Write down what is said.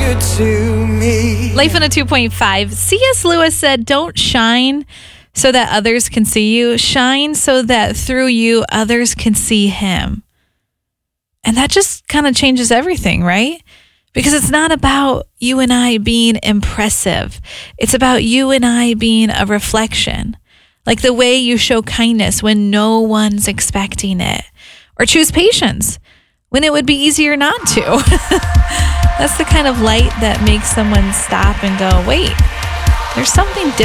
good to me. Life in a 2.5. C.S. Lewis said, don't shine so that others can see you. Shine so that through you, others can see him. And that just kind of changes everything, right? Because it's not about you and I being impressive. It's about you and I being a reflection. Like the way you show kindness when no one's expecting it. Or choose patience when it would be easier not to. That's the kind of light that makes someone stop and go, wait, there's something different